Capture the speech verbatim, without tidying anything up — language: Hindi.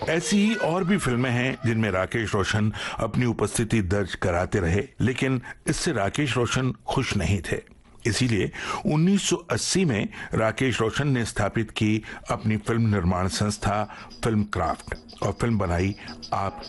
ऐसी ही और भी फिल्में हैं जिनमें राकेश रोशन अपनी उपस्थिति दर्ज कराते रहे, लेकिन इससे राकेश रोशन खुश नहीं थे। इसीलिए उन्नीस सौ अस्सी में राकेश रोशन ने स्थापित की अपनी फिल्म निर्माण संस्था फिल्म क्राफ्ट और फिल्म बनाई आप